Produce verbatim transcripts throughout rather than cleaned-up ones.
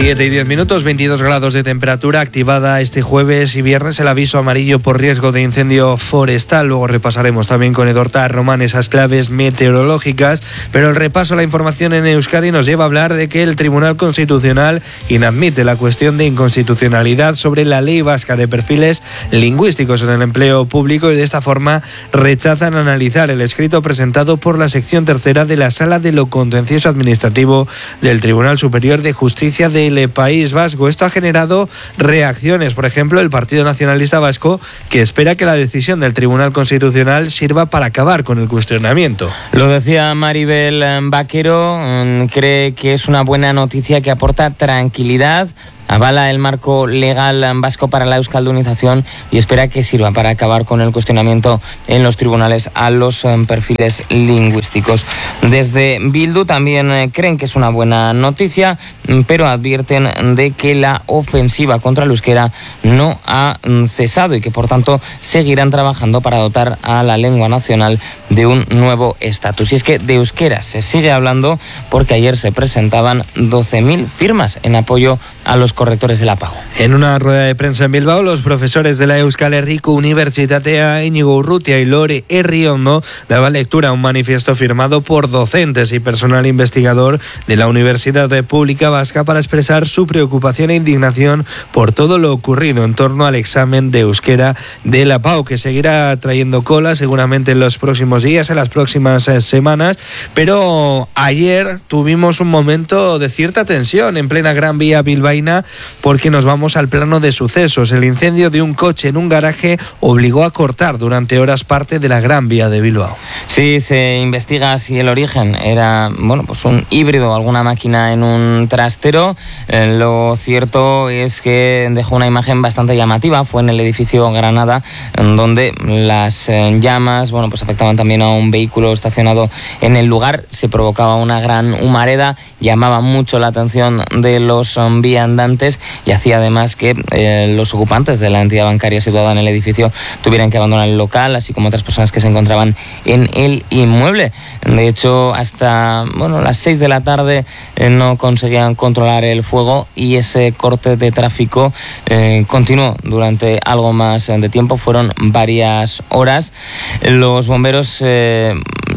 siete y diez minutos, veintidós grados de temperatura, activada este jueves y viernes el aviso amarillo por riesgo de incendio forestal. Luego repasaremos también con Edorta Román esas claves meteorológicas, pero el repaso a la información en Euskadi nos lleva a hablar de que el Tribunal Constitucional inadmite la cuestión de inconstitucionalidad sobre la Ley Vasca de Perfiles Lingüísticos en el empleo público y de esta forma rechazan analizar el escrito presentado por la sección tercera de la Sala de lo Contencioso Administrativo del Tribunal Superior de Justicia del País Vasco. Esto ha generado reacciones, por ejemplo, el Partido Nacionalista Vasco, que espera que la decisión del Tribunal Constitucional sirva para acabar con el cuestionamiento. Lo decía Maribel Vaquero, cree que es una buena noticia que aporta tranquilidad, avala el marco legal vasco para la euskaldunización y espera que sirva para acabar con el cuestionamiento en los tribunales a los perfiles lingüísticos. Desde Bildu también creen que es una buena noticia, pero advierten de que la ofensiva contra el euskera no ha cesado y que por tanto seguirán trabajando para dotar a la lengua nacional de un nuevo estatus. Y es que de euskera se sigue hablando porque ayer se presentaban doce mil firmas en apoyo a los correctores de la PAU. En una rueda de prensa en Bilbao, los profesores de la Euskal Herriko Unibertsitatea, Íñigo Urrutia y Lore Herriondo, daban lectura a un manifiesto firmado por docentes y personal investigador de la Universidad Pública Vasca para expresar su preocupación e indignación por todo lo ocurrido en torno al examen de euskera de la PAU, que seguirá trayendo cola seguramente en los próximos días, en las próximas semanas, pero ayer tuvimos un momento de cierta tensión en plena Gran Vía bilbaína, porque nos vamos al plano de sucesos. El incendio de un coche en un garaje obligó a cortar durante horas parte de la Gran Vía de Bilbao. Sí, se investiga si el origen era, bueno, pues un híbrido, alguna máquina en un trastero. Eh, lo cierto es que dejó una imagen bastante llamativa. Fue en el edificio Granada, en donde las eh, llamas, bueno, pues afectaban también a un vehículo estacionado en el lugar. Se provocaba una gran humareda, llamaba mucho la atención de los um, viandantes y hacía además que eh, los ocupantes de la entidad bancaria situada en el edificio tuvieran que abandonar el local, así como otras personas que se encontraban en el inmueble. De hecho, hasta bueno las seis de la tarde eh, no conseguían controlar el fuego y ese corte de tráfico eh, continuó durante algo más de tiempo. Fueron varias horas. Los bomberos eh,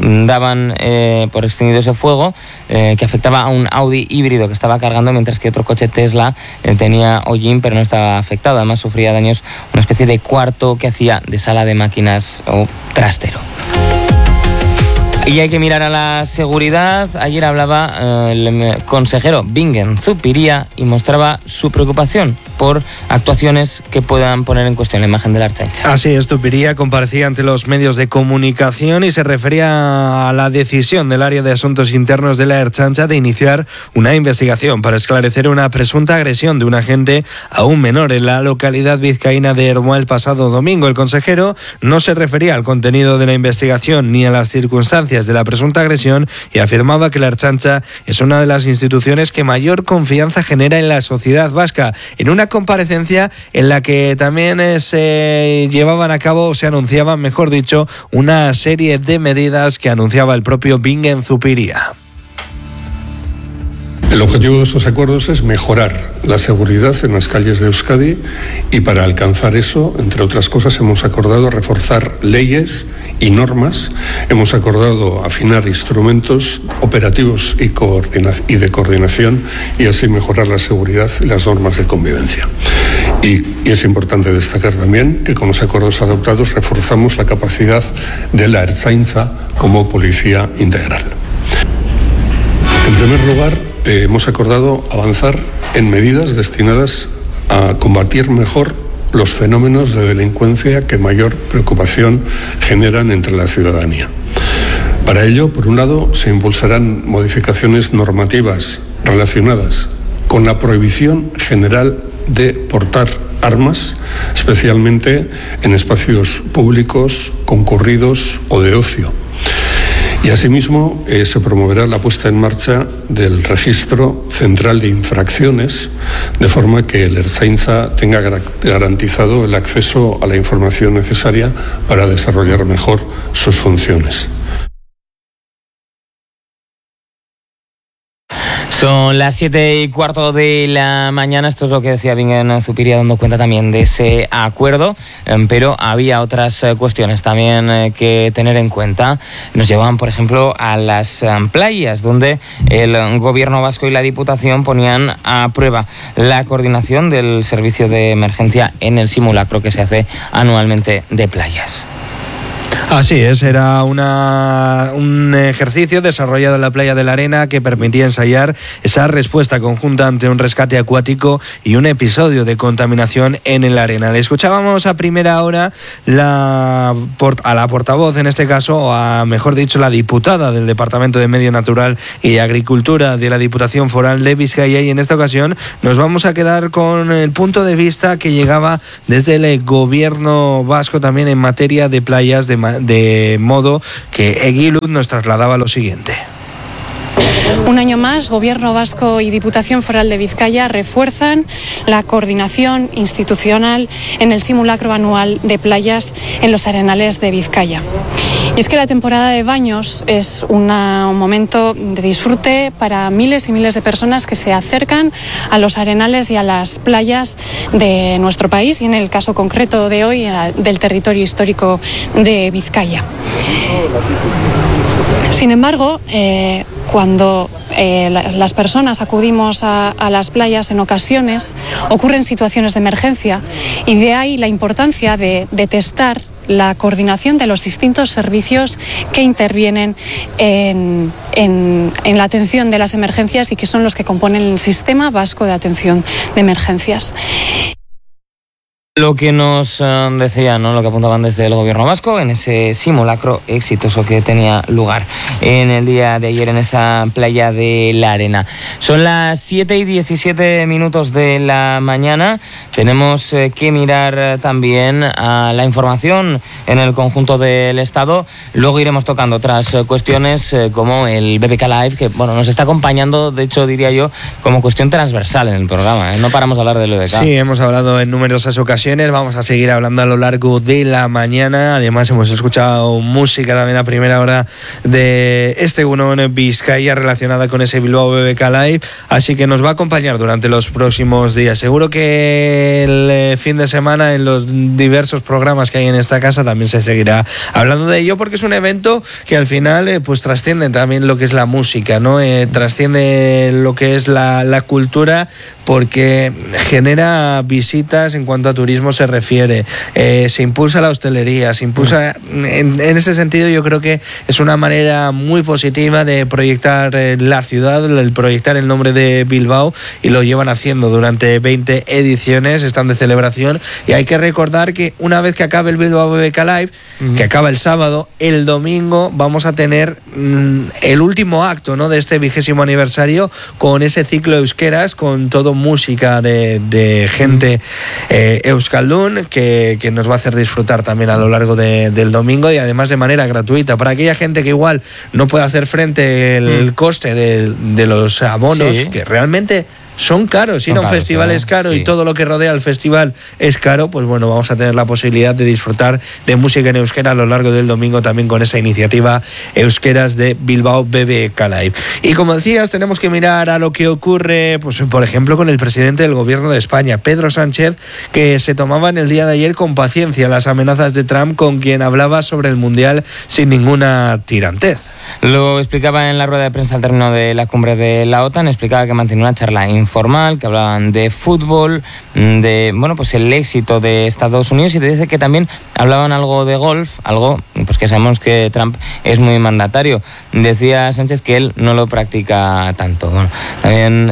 daban eh, por extinguido ese fuego eh, que afectaba a un Audi híbrido que estaba cargando, mientras que otro coche Tesla eh, tenía hollín pero no estaba afectado. Además sufría daños una especie de cuarto que hacía de sala de máquinas o trastero. Y hay que mirar a la seguridad. Ayer hablaba eh, el consejero Bingen Zupiria y mostraba su preocupación por actuaciones que puedan poner en cuestión la imagen de la Ertzaintza. Así es, Zupiria comparecía ante los medios de comunicación y se refería a la decisión del área de asuntos internos de la Ertzaintza de iniciar una investigación para esclarecer una presunta agresión de un agente a un menor en la localidad vizcaína de Ermua el pasado domingo. El consejero no se refería al contenido de la investigación ni a las circunstancias de la presunta agresión y afirmaba que la Ertzaintza es una de las instituciones que mayor confianza genera en la sociedad vasca. En una comparecencia en la que también eh, se llevaban a cabo, o se anunciaban, mejor dicho, una serie de medidas que anunciaba el propio Bingen Zupiria. El objetivo de estos acuerdos es mejorar la seguridad en las calles de Euskadi y para alcanzar eso, entre otras cosas, hemos acordado reforzar leyes y normas, hemos acordado afinar instrumentos operativos y, coordina- y de coordinación y así mejorar la seguridad y las normas de convivencia. Y, y es importante destacar también que con los acuerdos adoptados reforzamos la capacidad de la Ertzaintza como policía integral. En primer lugar, eh, hemos acordado avanzar en medidas destinadas a combatir mejor los fenómenos de delincuencia que mayor preocupación generan entre la ciudadanía. Para ello, por un lado, se impulsarán modificaciones normativas relacionadas con la prohibición general de portar armas, especialmente en espacios públicos, concurridos o de ocio. Y asimismo eh, se promoverá la puesta en marcha del registro central de infracciones, de forma que el Ertzaintza tenga garantizado el acceso a la información necesaria para desarrollar mejor sus funciones. Son las siete y cuarto de la mañana. Esto es lo que decía Bingen Zupiria, dando cuenta también de ese acuerdo, pero había otras cuestiones también que tener en cuenta. Nos llevaban, por ejemplo, a las playas, donde el gobierno vasco y la Diputación ponían a prueba la coordinación del servicio de emergencia en el simulacro que se hace anualmente de playas. Así es, era una, un ejercicio desarrollado en la playa de la Arena que permitía ensayar esa respuesta conjunta ante un rescate acuático y un episodio de contaminación en el Arenal. Escuchábamos a primera hora la, a la portavoz, en este caso, o a mejor dicho, la diputada del Departamento de Medio Natural y Agricultura de la Diputación Foral de Vizcaya, y en esta ocasión nos vamos a quedar con el punto de vista que llegaba desde el gobierno vasco también en materia de playas, de de modo que Egiluz nos trasladaba lo siguiente. Un año más, Gobierno vasco y Diputación Foral de Vizcaya refuerzan la coordinación institucional en el simulacro anual de playas en los arenales de Vizcaya. Y es que la temporada de baños es una, un momento de disfrute para miles y miles de personas que se acercan a los arenales y a las playas de nuestro país, y en el caso concreto de hoy, del territorio histórico de Vizcaya. Sin embargo, eh, cuando eh, las personas acudimos a, a las playas, en ocasiones ocurren situaciones de emergencia, y de ahí la importancia de, de testar la coordinación de los distintos servicios que intervienen en, en, en la atención de las emergencias y que son los que componen el Sistema Vasco de Atención de Emergencias. Lo que nos uh, decía, ¿no? Lo que apuntaban desde el gobierno vasco en ese simulacro exitoso que tenía lugar en el día de ayer en esa playa de la Arena. Son las siete y diecisiete minutos de la mañana. Tenemos eh, que mirar también a la información en el conjunto del Estado. Luego iremos tocando otras cuestiones eh, como el B B K Live, que bueno, nos está acompañando, de hecho diría yo, como cuestión transversal en el programa, ¿eh? No paramos de hablar del B B K. Sí, hemos hablado en numerosas ocasiones. Vamos a seguir hablando a lo largo de la mañana. Además, hemos escuchado música también a primera hora de este Egunon Vizcaya relacionada con ese Bilbao B B K Live. Así que nos va a acompañar durante los próximos días. Seguro que el fin de semana en los diversos programas que hay en esta casa también se seguirá hablando de ello, porque es un evento que al final eh, pues trasciende también lo que es la música, ¿no? Eh, trasciende lo que es la, la cultura, porque genera visitas en cuanto a turismo se refiere, eh, se impulsa la hostelería, se impulsa, en, en ese sentido yo creo que es una manera muy positiva de proyectar eh, la ciudad, el proyectar el nombre de Bilbao, y lo llevan haciendo durante veinte ediciones, están de celebración, y hay que recordar que una vez que acabe el Bilbao B B K Live, uh-huh. que acaba el sábado, el domingo vamos a tener mm, el último acto, ¿no?, de este vigésimo aniversario, con ese ciclo euskeras, con todo música de, de gente eh, euskaldun que, que nos va a hacer disfrutar también a lo largo de, del domingo, y además de manera gratuita para aquella gente que igual no puede hacer frente el mm. coste de, de los abonos, sí. que realmente son caros, ir a un festival es caro, sí. y todo lo que rodea al festival es caro. Pues bueno, vamos a tener la posibilidad de disfrutar de música en euskera a lo largo del domingo, también con esa iniciativa Euskeras de Bilbao B B K Live. Y como decías, tenemos que mirar a lo que ocurre, pues por ejemplo, con el presidente del gobierno de España, Pedro Sánchez, que se tomaba en el día de ayer con paciencia las amenazas de Trump, con quien hablaba sobre el Mundial sin ninguna tirantez. Lo explicaba en la rueda de prensa al término de la cumbre de la OTAN. Explicaba que mantenía una charla informal, que hablaban de fútbol, de bueno pues el éxito de Estados Unidos, y te dice que también hablaban algo de golf, algo pues que sabemos que Trump es muy mandatario. Decía Sánchez que él no lo practica tanto. Bueno, también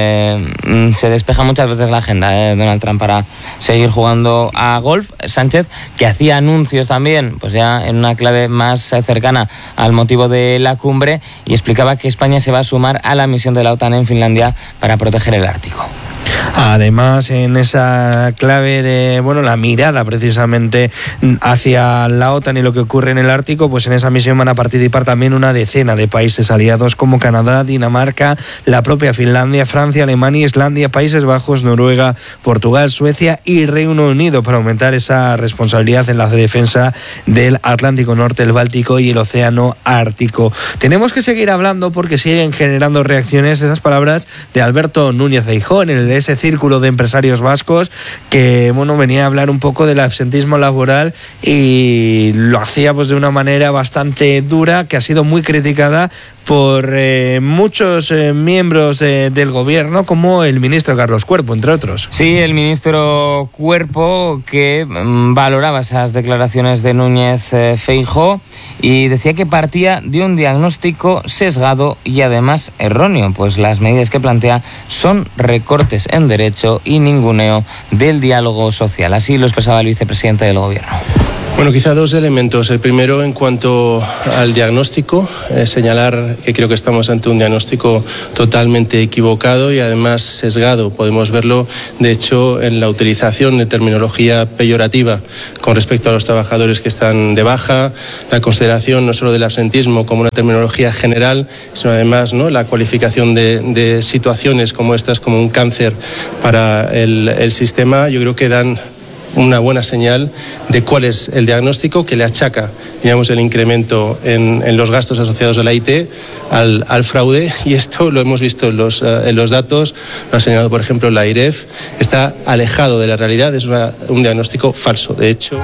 eh, se despeja muchas veces la agenda de eh, Donald Trump para seguir jugando a golf. Sánchez, que hacía anuncios también, pues ya en una clave más cercana al motivo de la cumbre, y explicaba que España se va a sumar a la misión de la OTAN en Finlandia para proteger el Ártico. Además, en esa clave de, bueno, la mirada precisamente hacia la OTAN y lo que ocurre en el Ártico, pues en esa misión van a participar también una decena de países aliados como Canadá, Dinamarca, la propia Finlandia, Francia, Alemania, Islandia, Países Bajos, Noruega, Portugal, Suecia y Reino Unido, para aumentar esa responsabilidad en la defensa del Atlántico Norte, el Báltico y el Océano Ártico. Tenemos que seguir hablando porque siguen generando reacciones esas palabras de Alberto Núñez Feijóo en el, ese círculo de empresarios vascos que, bueno, venía a hablar un poco del absentismo laboral y lo hacía pues de una manera bastante dura, que ha sido muy criticada por eh, muchos eh, miembros de, del gobierno, como el ministro Carlos Cuerpo, entre otros. Sí, el ministro Cuerpo, que mmm, valoraba esas declaraciones de Núñez eh, Feijóo y decía que partía de un diagnóstico sesgado y además erróneo, pues las medidas que plantea son recortes en derecho y ninguneo del diálogo social. Así lo expresaba el vicepresidente del gobierno. Bueno, quizá dos elementos. El primero, en cuanto al diagnóstico, eh, señalar que creo que estamos ante un diagnóstico totalmente equivocado y además sesgado. Podemos verlo, de hecho, en la utilización de terminología peyorativa con respecto a los trabajadores que están de baja, la consideración no solo del absentismo como una terminología general, sino además, ¿no?, la cualificación de, de situaciones como estas como un cáncer para el, el sistema. Yo creo que dan una buena señal de cuál es el diagnóstico que le achaca, digamos, el incremento en, en los gastos asociados a la I T al, al fraude, y esto lo hemos visto en los, uh, en los datos, lo ha señalado por ejemplo la I R E F, está alejado de la realidad, es una, un diagnóstico falso, de hecho.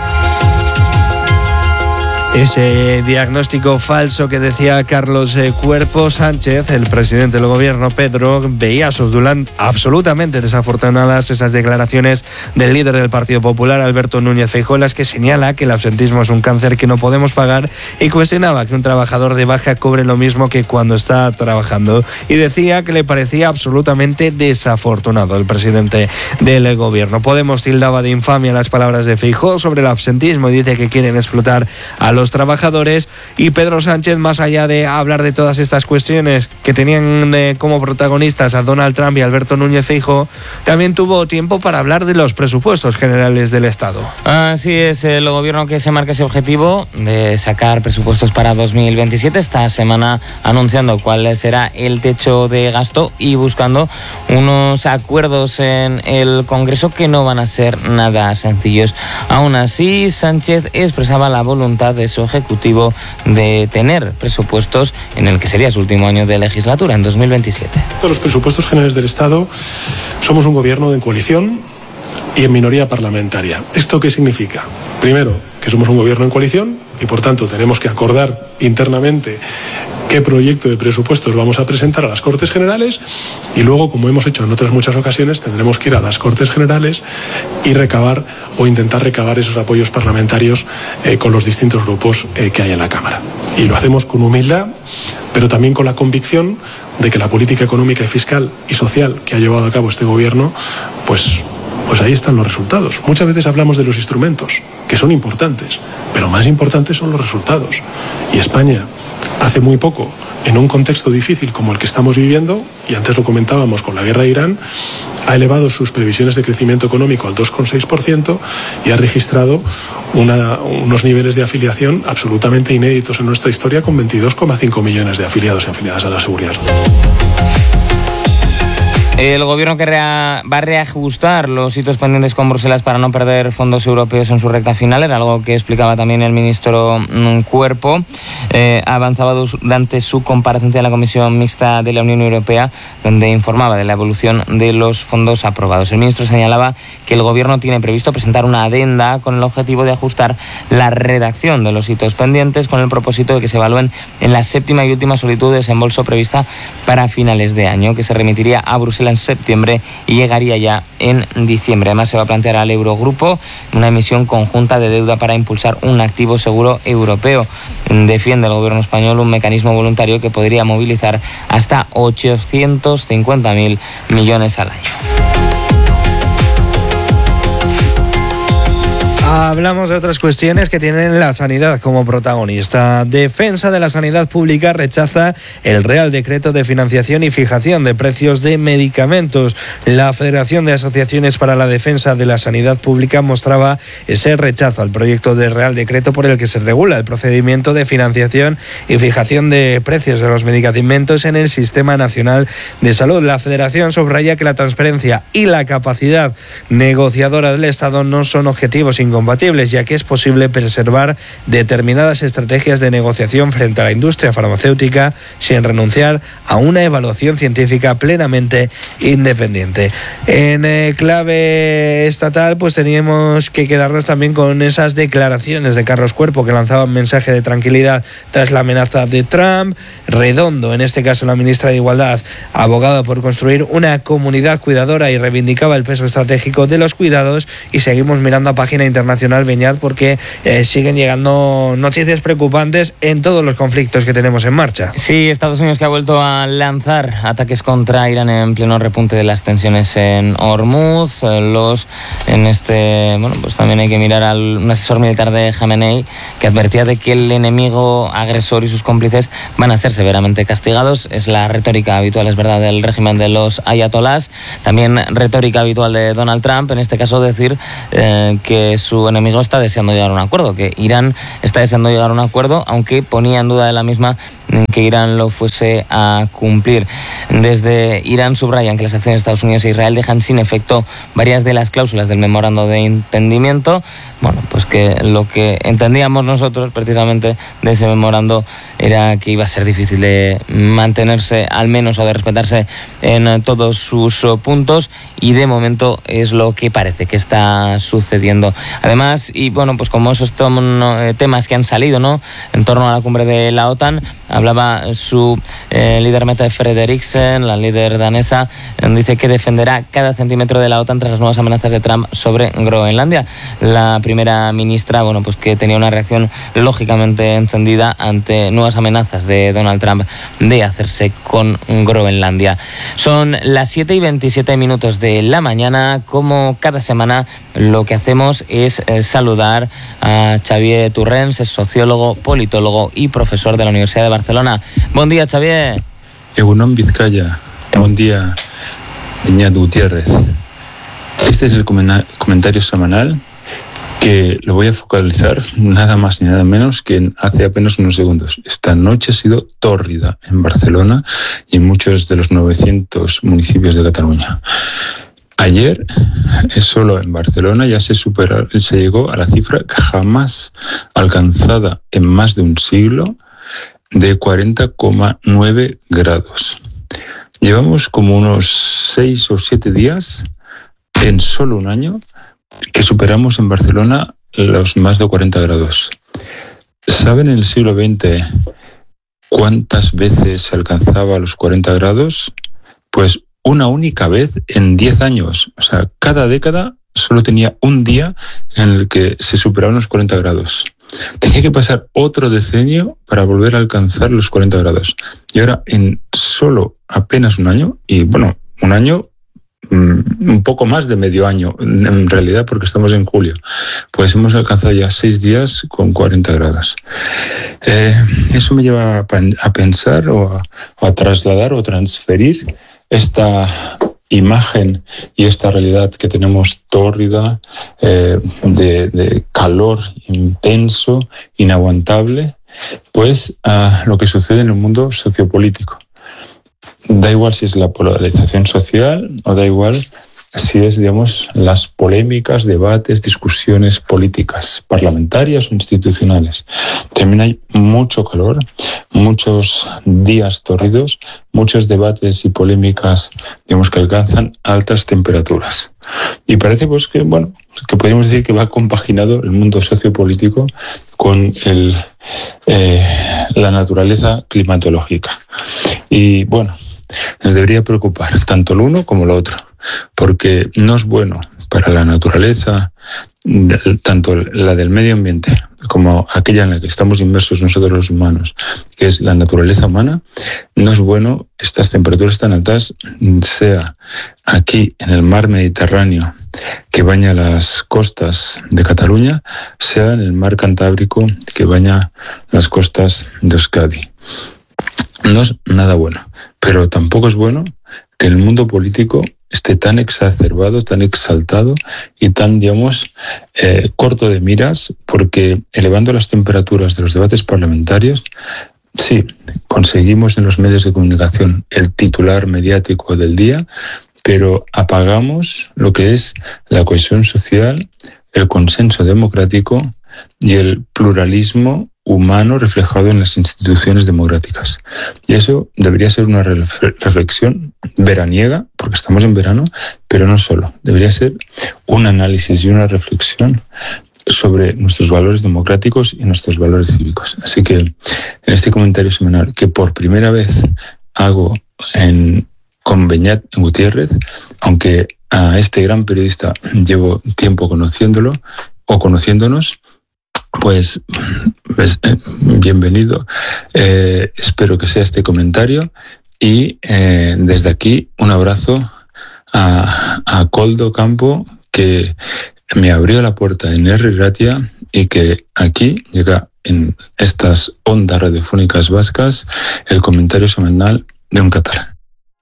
Ese diagnóstico falso que decía Carlos eh, Cuerpo, Sánchez, el presidente del gobierno, Pedro, veía absolutamente desafortunadas esas declaraciones del líder del Partido Popular, Alberto Núñez Feijóo, en las que señala que el absentismo es un cáncer que no podemos pagar y cuestionaba que un trabajador de baja cobre lo mismo que cuando está trabajando. Y decía que le parecía absolutamente desafortunado el presidente del gobierno. Podemos tildaba de infamia las palabras de Feijóo sobre el absentismo y dice que quieren explotar a los los trabajadores. Y Pedro Sánchez, más allá de hablar de todas estas cuestiones que tenían eh, como protagonistas a Donald Trump y Alberto Núñez Feijóo, también tuvo tiempo para hablar de los presupuestos generales del Estado. Así es, el gobierno que se marca ese objetivo de sacar presupuestos para dos mil veintisiete, esta semana anunciando cuál será el techo de gasto y buscando unos acuerdos en el Congreso que no van a ser nada sencillos. Aún así, Sánchez expresaba la voluntad de su ejecutivo de tener presupuestos en el que sería su último año de legislatura, en dos mil veintisiete. Los presupuestos generales del Estado, somos un gobierno de coalición y en minoría parlamentaria. ¿Esto qué significa? Primero, que somos un gobierno en coalición y por tanto tenemos que acordar internamente qué proyecto de presupuestos vamos a presentar a las Cortes Generales, y luego, como hemos hecho en otras muchas ocasiones, tendremos que ir a las Cortes Generales y recabar o intentar recabar esos apoyos parlamentarios eh, con los distintos grupos eh, que hay en la Cámara. Y lo hacemos con humildad, pero también con la convicción de que la política económica y fiscal y social que ha llevado a cabo este gobierno, pues... pues ahí están los resultados. Muchas veces hablamos de los instrumentos, que son importantes, pero más importantes son los resultados. Y España, hace muy poco, en un contexto difícil como el que estamos viviendo, y antes lo comentábamos con la guerra de Irán, ha elevado sus previsiones de crecimiento económico al dos coma seis por ciento y ha registrado una, unos niveles de afiliación absolutamente inéditos en nuestra historia, con veintidós coma cinco millones de afiliados y afiliadas a la Seguridad Social. El gobierno que rea, va a reajustar los hitos pendientes con Bruselas para no perder fondos europeos en su recta final, era algo que explicaba también el ministro Cuerpo. Eh, avanzaba durante su comparecencia en la Comisión Mixta de la Unión Europea, donde informaba de la evolución de los fondos aprobados. El ministro señalaba que el gobierno tiene previsto presentar una adenda con el objetivo de ajustar la redacción de los hitos pendientes, con el propósito de que se evalúen en la séptima y última solicitud de desembolso prevista para finales de año, que se remitiría a Bruselas en septiembre y llegaría ya en diciembre. Además, se va a plantear al Eurogrupo una emisión conjunta de deuda para impulsar un activo seguro europeo. Defiende el gobierno español un mecanismo voluntario que podría movilizar hasta ochocientos cincuenta mil millones al año. Hablamos de otras cuestiones que tienen la sanidad como protagonista. Defensa de la Sanidad Pública rechaza el Real Decreto de Financiación y Fijación de Precios de Medicamentos. La Federación de Asociaciones para la Defensa de la Sanidad Pública mostraba ese rechazo al proyecto de Real Decreto por el que se regula el procedimiento de financiación y fijación de precios de los medicamentos en el Sistema Nacional de Salud. La Federación subraya que la transparencia y la capacidad negociadora del Estado no son objetivos incompatibles, ya que es posible preservar determinadas estrategias de negociación frente a la industria farmacéutica sin renunciar a una evaluación científica plenamente independiente. En eh, clave estatal, pues teníamos que quedarnos también con esas declaraciones de Carlos Cuerpo, que lanzaba un mensaje de tranquilidad tras la amenaza de Trump. Redondo, en este caso la ministra de Igualdad, abogaba por construir una comunidad cuidadora y reivindicaba el peso estratégico de los cuidados. Y seguimos mirando a página internacional, Beñat, porque eh, siguen llegando noticias preocupantes en todos los conflictos que tenemos en marcha. Sí, Estados Unidos, que ha vuelto a lanzar ataques contra Irán en pleno repunte de las tensiones en Hormuz. Los en este bueno pues también hay que mirar a un asesor militar de Jamenei, que advertía de que el enemigo agresor y sus cómplices van a ser severamente castigados. Es la retórica habitual, es verdad, del régimen de los ayatolás. También retórica habitual de Donald Trump, en este caso decir eh, que su enemigo está deseando llegar a un acuerdo, que Irán está deseando llegar a un acuerdo, aunque ponía en duda de la misma que Irán lo fuese a cumplir. Desde Irán subrayan que las acciones de Estados Unidos e Israel dejan sin efecto varias de las cláusulas del memorando de entendimiento. Bueno, pues que lo que entendíamos nosotros precisamente de ese memorando era que iba a ser difícil de mantenerse, al menos, o de respetarse en todos sus puntos, y de momento es lo que parece que está sucediendo. Además, y bueno, pues como esos temas que han salido, ¿no?, en torno a la cumbre de la OTAN, hablaba su eh, líder Mette Frederiksen, la líder danesa, dice que defenderá cada centímetro de la OTAN tras las nuevas amenazas de Trump sobre Groenlandia. La primera ministra, bueno, pues que tenía una reacción lógicamente encendida ante nuevas amenazas de Donald Trump de hacerse con Groenlandia. Son las siete y veintisiete minutos de la mañana. Como cada semana, lo que hacemos es eh, saludar a Xavier Turrens, es sociólogo, politólogo y profesor de la Universidad de Barcelona. Buen día, Xavier. Egunon Vizcaya. Buen día, Beñat Gutiérrez. Este es el comentario semanal que lo voy a focalizar nada más ni nada menos que en hace apenas unos segundos. Esta noche ha sido tórrida en Barcelona y en muchos de los novecientos municipios de Cataluña. Ayer, solo en Barcelona, ya se superó, se llegó a la cifra jamás alcanzada en más de un siglo de cuarenta coma nueve grados. Llevamos como unos seis o siete días, en solo un año, que superamos en Barcelona los más de cuarenta grados. ¿Saben en el siglo veinte cuántas veces se alcanzaba los cuarenta grados? Pues una única vez en diez años. O sea, cada década solo tenía un día en el que se superaban los cuarenta grados. Tenía que pasar otro decenio para volver a alcanzar los cuarenta grados. Y ahora, en solo apenas un año, y bueno, un año, un poco más de medio año, en realidad, porque estamos en julio, pues hemos alcanzado ya seis días con cuarenta grados. Eh, eso me lleva a pensar o a, o a trasladar o transferir esta imagen y esta realidad que tenemos tórrida, eh, de, de calor intenso, inaguantable, pues a lo que sucede en el mundo sociopolítico. Da igual si es la polarización social o da igual si es, digamos, las polémicas, debates, discusiones políticas, parlamentarias o institucionales. También hay mucho calor, muchos días tórridos, muchos debates y polémicas, digamos, que alcanzan altas temperaturas. Y parece, pues, que, bueno, que podríamos decir que va compaginado el mundo sociopolítico con el, eh, la naturaleza climatológica. Y, bueno, nos debería preocupar tanto lo uno como lo otro, porque no es bueno para la naturaleza, tanto la del medio ambiente como aquella en la que estamos inmersos nosotros los humanos, que es la naturaleza humana. No es bueno estas temperaturas tan altas, sea aquí en el mar Mediterráneo, que baña las costas de Cataluña sea en el mar Cantábrico que baña las costas de Euskadi. No es nada bueno, pero tampoco es bueno que el mundo político esté tan exacerbado, tan exaltado y tan, digamos, eh, corto de miras, porque elevando las temperaturas de los debates parlamentarios, sí, conseguimos en los medios de comunicación el titular mediático del día, pero apagamos lo que es la cohesión social, el consenso democrático y el pluralismo humano reflejado en las instituciones democráticas. Y eso debería ser una reflexión veraniega, porque estamos en verano, pero no solo. Debería ser un análisis y una reflexión sobre nuestros valores democráticos y nuestros valores cívicos. Así que en este comentario semanal, que por primera vez hago en, con Beñat Gutiérrez, aunque a este gran periodista llevo tiempo conociéndolo o conociéndonos, pues, pues eh, bienvenido. Eh, espero que sea este comentario y eh, desde aquí un abrazo a, a Koldo Campo, que me abrió la puerta en R. Ratia y que aquí llega en estas ondas radiofónicas vascas el comentario semanal de un catalán.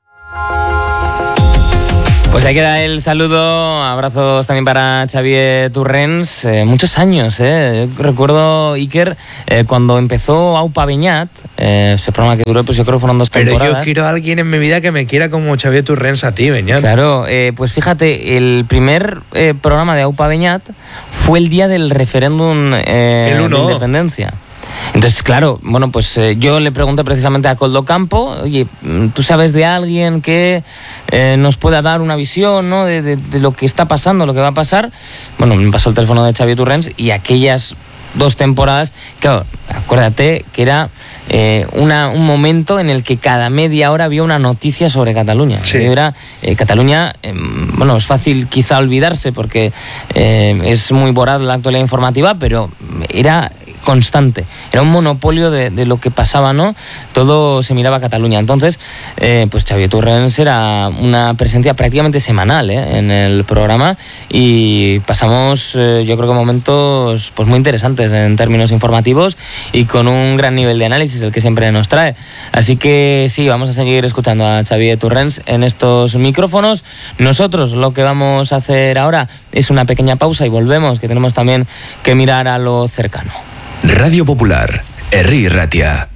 Pues ahí queda el saludo, abrazos también para Xavier Turrens. Eh, muchos años, ¿eh? Yo recuerdo, Iker, eh, cuando empezó Aupa Beñat, eh, ese programa que duró, pues yo creo que fueron dos temporadas. Pero yo quiero a alguien en mi vida que me quiera como Xavier Turrens a ti, Beñat. Claro, eh, pues fíjate, el primer eh, programa de Aupa Beñat fue el día del referéndum eh, el uno. de independencia. Entonces, claro, bueno, pues eh, yo le pregunté precisamente a Koldo Campo, oye, ¿tú sabes de alguien que eh, nos pueda dar una visión, ¿no?, de, de, de lo que está pasando, lo que va a pasar? Bueno, me pasó el teléfono de Xavier Turrens y aquellas dos temporadas, claro, acuérdate que era eh, una, un momento en el que cada media hora había una noticia sobre Cataluña. Sí. Era, eh, Cataluña, eh, bueno, es fácil quizá olvidarse porque eh, es muy voraz la actualidad informativa, pero era constante, era un monopolio de, de lo que pasaba, ¿no? Todo se miraba a Cataluña. Entonces, eh, pues Xavier Turrens era una presencia prácticamente semanal, ¿eh?, en el programa y pasamos, eh, yo creo que momentos pues muy interesantes en términos informativos y con un gran nivel de análisis, el que siempre nos trae. Así que sí, vamos a seguir escuchando a Xavier Turrens en estos micrófonos. Nosotros lo que vamos a hacer ahora es una pequeña pausa y volvemos, que tenemos también que mirar a lo cercano. Radio Popular, Herri Ratia.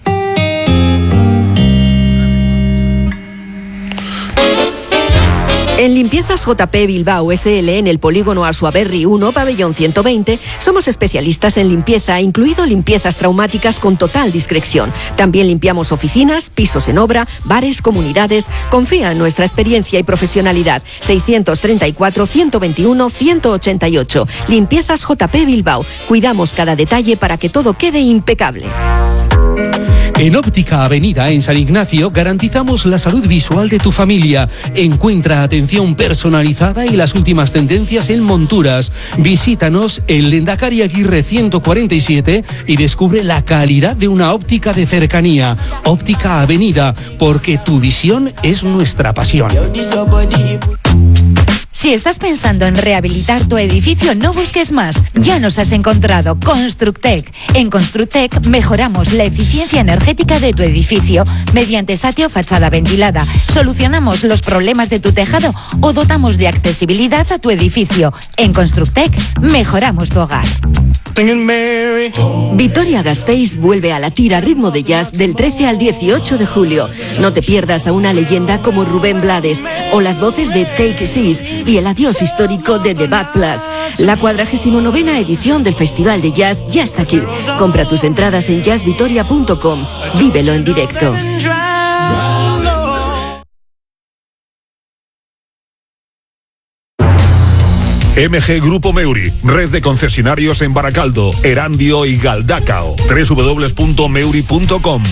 En Limpiezas J P Bilbao S L en el polígono Asuaberri uno, pabellón ciento veinte, somos especialistas en limpieza, incluido limpiezas traumáticas con total discreción. También limpiamos oficinas, pisos en obra, bares, comunidades. Confía en nuestra experiencia y profesionalidad. seiscientos treinta y cuatro, ciento veintiuno, ciento ochenta y ocho. Limpiezas J P Bilbao. Cuidamos cada detalle para que todo quede impecable. En Óptica Avenida, en San Ignacio, garantizamos la salud visual de tu familia. Encuentra atención personalizada y las últimas tendencias en monturas. Visítanos en Lendakari Aguirre ciento cuarenta y siete y descubre la calidad de una óptica de cercanía. Óptica Avenida, porque tu visión es nuestra pasión. Si estás pensando en rehabilitar tu edificio, no busques más. Ya nos has encontrado. Constructec. En Constructec mejoramos la eficiencia energética de tu edificio mediante satio fachada ventilada. Solucionamos los problemas de tu tejado o dotamos de accesibilidad a tu edificio. En Constructec mejoramos tu hogar. Vitoria-Gasteiz vuelve a latir a ritmo de jazz del trece al dieciocho de julio. No te pierdas a una leyenda como Rubén Blades o las voces de Take Six y el adiós histórico de The Bad Plus. La cuadragésima novena edición del Festival de Jazz ya está aquí. Compra tus entradas en jazz vitoria punto com. Vívelo en directo. M G Grupo Meuri, red de concesionarios en Baracaldo, Erandio y Galdacao. doble u doble u doble u punto meuri punto com.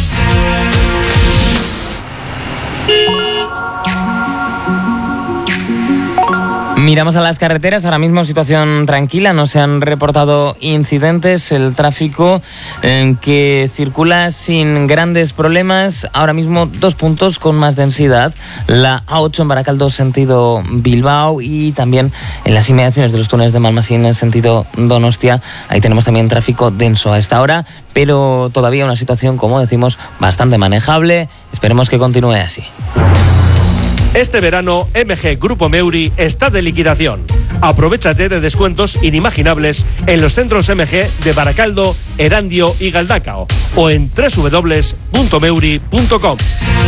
Miramos a las carreteras, ahora mismo situación tranquila, no se han reportado incidentes, el tráfico en que circula sin grandes problemas, ahora mismo dos puntos con más densidad, la A ocho en Baracaldo sentido Bilbao y también en las inmediaciones de los túneles de Malmasín en sentido Donostia, ahí tenemos también tráfico denso a esta hora, pero todavía una situación, como decimos, bastante manejable, esperemos que continúe así. Este verano, M G Grupo Meuri está de liquidación. Aprovéchate de descuentos inimaginables en los centros M G de Baracaldo, Erandio y Galdacao o en doble u doble u doble u punto meuri punto com.